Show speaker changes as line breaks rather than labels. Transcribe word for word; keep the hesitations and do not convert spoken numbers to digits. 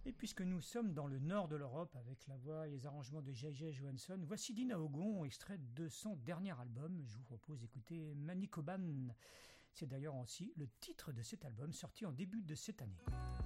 Et puisque nous sommes dans le nord de l'Europe avec la voix et les arrangements de J J Johansson, voici Dina Ogon, extrait de son dernier album. Je vous propose d'écouter Manikoban. C'est d'ailleurs aussi le titre de cet album sorti en début de cette année.